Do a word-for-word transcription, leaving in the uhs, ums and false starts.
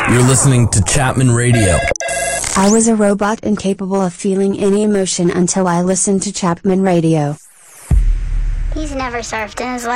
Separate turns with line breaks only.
You're listening to Chapman Radio.
I was a robot incapable of feeling any emotion until I listened to Chapman Radio.
He's never surfed in his life.